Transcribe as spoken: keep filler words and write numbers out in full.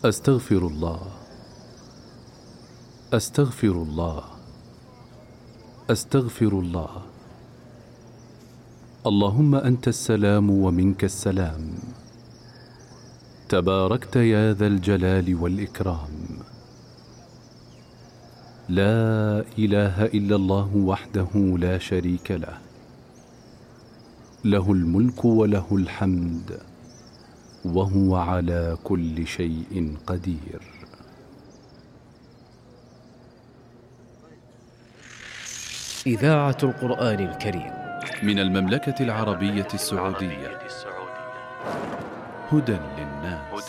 أستغفر الله، أستغفر الله، أستغفر الله. اللهم أنت السلام ومنك السلام، تباركت يا ذا الجلال والإكرام. لا إله إلا الله وحده لا شريك له، له الملك وله الحمد وهو على كل شيء قدير. إذاعة القرآن الكريم من المملكة العربية السعودية، هدى للناس.